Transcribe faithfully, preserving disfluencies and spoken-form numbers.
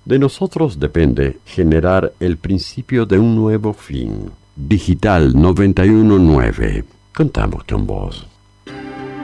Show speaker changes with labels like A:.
A: De nosotros depende generar el principio de un nuevo fin. Digital noventa y uno punto nueve. Contamos con vos.